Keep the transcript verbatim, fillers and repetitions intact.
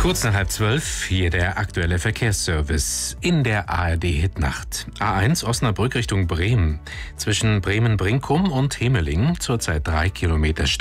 Kurz nach halb zwölf, hier der aktuelle Verkehrsservice in der A R D-Hitnacht. A eins Osnabrück Richtung Bremen. Zwischen Bremen-Brinkum und Hemeling zurzeit drei Kilometer